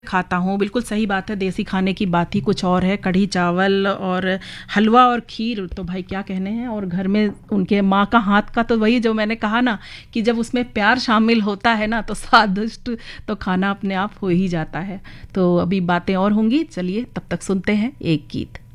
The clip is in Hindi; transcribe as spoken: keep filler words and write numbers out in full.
खाता हूँ। बिल्कुल सही बात है, देसी खाने की बात ही कुछ और है। कढ़ी चावल और हलवा और खीर तो भाई क्या कहने हैं, और घर में उनके माँ का हाथ का तो वही जो मैंने कहा ना कि जब उसमें प्यार शामिल होता है ना तो स्वादिष्ट तो खाना अपने आप हो ही जाता है। तो अभी बातें और होंगी, चलिए तब तक सुनते हैं एक गीत।